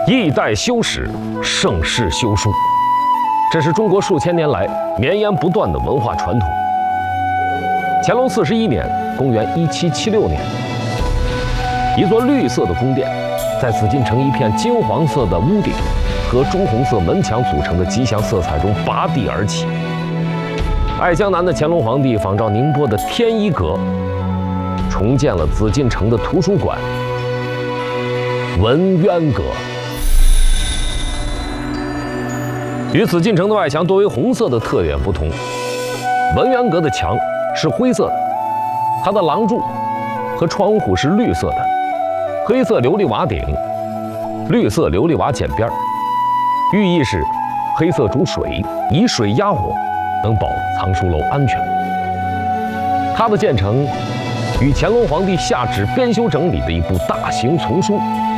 历代修史，盛世修书，这是中国数千年来绵延不断的文化传统。乾隆41年，公元1776年，一座绿色的宫殿，在紫禁城一片金黄色的屋顶和朱红色门墙组成的吉祥色彩中拔地而起。爱江南的乾隆皇帝仿照宁波的天一阁，重建了紫禁城的图书馆文渊阁。与紫禁城的外墙多为红色的特点不同，文渊阁的墙是灰色的，它的廊柱和窗户是绿色的，黑色琉璃瓦顶，绿色琉璃瓦剪边，寓意是黑色主水，以水压火，能保藏书楼安全。它的建成与乾隆皇帝下旨编修整理的一部大型丛书